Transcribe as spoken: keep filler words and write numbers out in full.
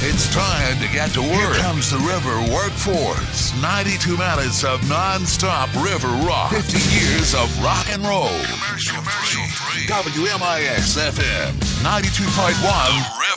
It's time to get to work. Here comes the River Workforce. ninety-two minutes of non-stop river rock. fifty years of rock and roll. Commercial free. W M I X F M ninety-two point one.